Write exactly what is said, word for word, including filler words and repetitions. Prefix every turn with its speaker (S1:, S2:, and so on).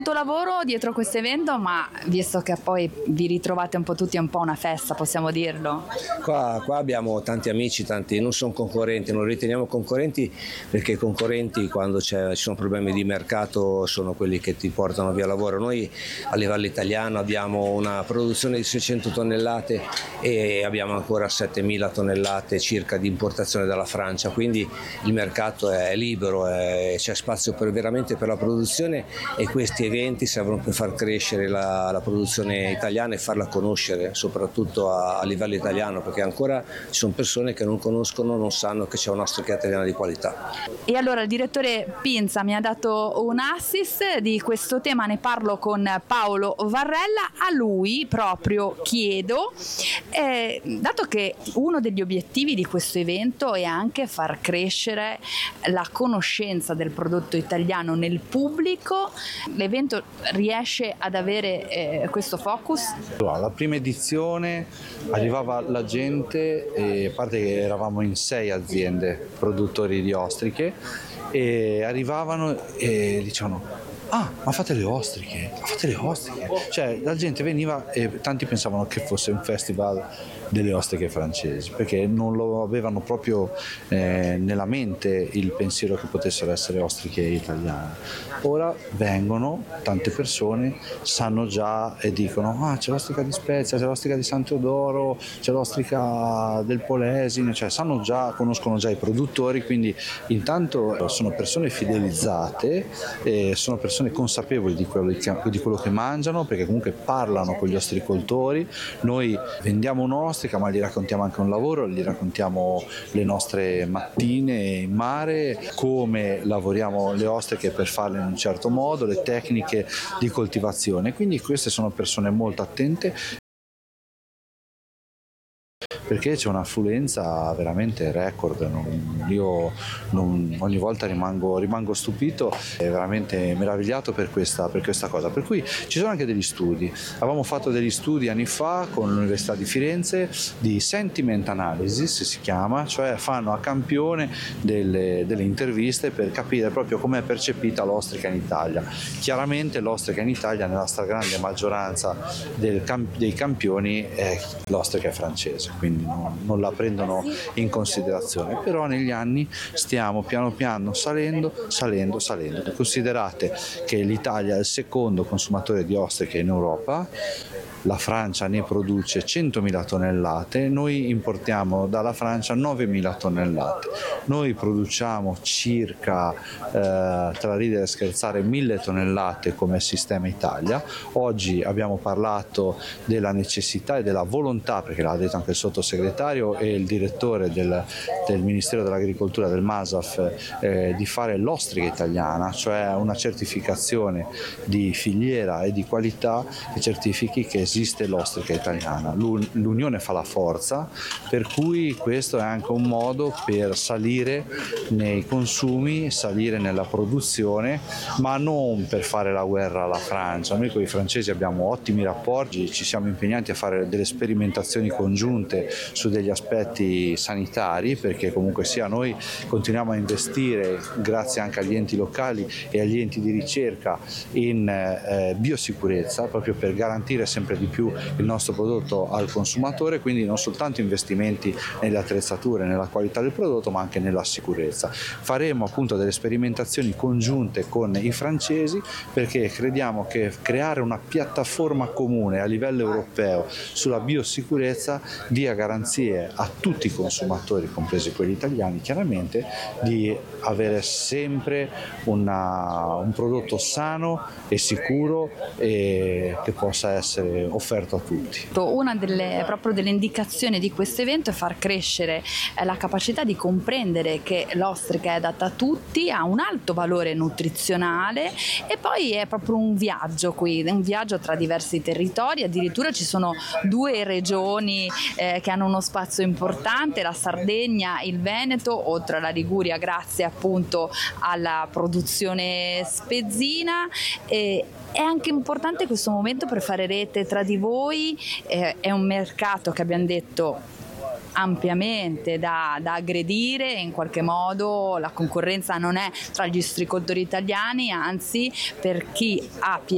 S1: Tanto lavoro dietro questo evento, ma visto che poi vi ritrovate un po' tutti, è un po' una festa, possiamo dirlo?
S2: Qua, qua abbiamo tanti amici, tanti non sono concorrenti, non li riteniamo concorrenti perché i concorrenti quando ci sono problemi di mercato sono quelli che ti portano via lavoro. Noi a livello italiano abbiamo una produzione di seicento tonnellate e abbiamo ancora settemila tonnellate circa di importazione dalla Francia, quindi il mercato è libero, è, c'è spazio per, veramente per la produzione, e questi eventi servono per far crescere la, la produzione italiana e farla conoscere soprattutto a, a livello italiano, perché ancora ci sono persone che non conoscono, non sanno che c'è un'ostrica italiana di qualità.
S1: E allora il direttore Pinza mi ha dato un assist di questo tema, ne parlo con Paolo Varrella. A lui proprio chiedo, eh, dato che uno degli obiettivi di questo evento è anche far crescere la conoscenza del prodotto italiano nel pubblico, l'evento riesce ad avere eh, questo focus?
S3: La prima edizione arrivava la gente, e a parte che eravamo in sei aziende produttori di ostriche, e arrivavano e dicevano: ah, ma fate le ostriche, ma fate le ostriche. Cioè la gente veniva e tanti pensavano che fosse un festival delle ostriche francesi, perché non lo avevano proprio eh, nella mente il pensiero che potessero essere ostriche italiane. Ora vengono tante persone, sanno già e dicono: ah, c'è l'ostrica di Spezia, c'è l'ostrica di San Teodoro, c'è l'ostrica del Polesine, cioè sanno già, conoscono già i produttori, quindi intanto sono persone fidelizzate, eh, sono persone consapevoli di quello che, di quello che mangiano, perché comunque parlano con gli ostricoltori. Noi vendiamo un'ostrica, ma gli raccontiamo anche un lavoro, gli raccontiamo le nostre mattine in mare, come lavoriamo le ostriche per farle in un certo modo, le tecniche di coltivazione. Quindi queste sono persone molto attente, perché c'è un'affluenza veramente record. Non, io non, ogni volta rimango, rimango stupito e veramente meravigliato per questa, per questa cosa. Per cui ci sono anche degli studi. Avevamo fatto degli studi anni fa con l'Università di Firenze di sentiment analysis, si chiama, cioè fanno a campione delle, delle interviste per capire proprio com'è percepita l'ostrica in Italia. Chiaramente l'ostrica in Italia, nella stragrande maggioranza del, dei campioni, è l'ostrica francese, quindi Non, non la prendono in considerazione, però negli anni stiamo piano piano salendo, salendo, salendo. Considerate che l'Italia è il secondo consumatore di ostriche in Europa, la Francia ne produce centomila tonnellate, noi importiamo dalla Francia novemila tonnellate, noi produciamo circa, eh, tra ridere e scherzare, mille tonnellate come sistema Italia. Oggi abbiamo parlato della necessità e della volontà, perché l'ha detto anche il sottosegretario e il direttore del, del Ministero dell'Agricoltura, del MASAF, eh, di fare l'ostrica italiana, cioè una certificazione di filiera e di qualità che certifichi che esiste l'ostrica italiana. L'unione fa la forza, per cui questo è anche un modo per salire nei consumi, salire nella produzione, ma non per fare la guerra alla Francia. Noi con i francesi abbiamo ottimi rapporti, ci siamo impegnati a fare delle sperimentazioni congiunte su degli aspetti sanitari, perché comunque sia noi continuiamo a investire, grazie anche agli enti locali e agli enti di ricerca, in eh, biosicurezza, proprio per garantire sempre di più il nostro prodotto al consumatore, quindi non soltanto investimenti nelle attrezzature, nella qualità del prodotto, ma anche nella sicurezza. Faremo appunto delle sperimentazioni congiunte con i francesi, perché crediamo che creare una piattaforma comune a livello europeo sulla biosicurezza dia garanzie a tutti i consumatori, compresi quelli italiani chiaramente, di avere sempre una, un prodotto sano e sicuro e che possa essere offerto a tutti.
S1: Una delle, proprio delle indicazioni di questo evento è far crescere la capacità di comprendere che l'ostrica è adatta a tutti, ha un alto valore nutrizionale, e poi è proprio un viaggio qui, un viaggio tra diversi territori. Addirittura ci sono due regioni eh, che hanno uno spazio importante, la Sardegna, il Veneto, oltre alla Liguria, grazie appunto alla produzione spezzina. E è anche importante questo momento per fare rete tra di voi, eh, è un mercato che abbiamo detto ampiamente da, da aggredire, in qualche modo la concorrenza non è tra gli ostricoltori italiani, anzi per chi ha